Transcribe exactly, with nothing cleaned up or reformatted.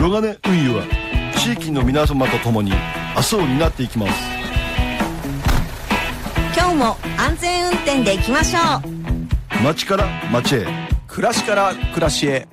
黒金運輸は地域の皆様と共に明日を担っていきます。 今日も安全運転でいきましょう。 街から街へ、 暮らしから暮らしへ、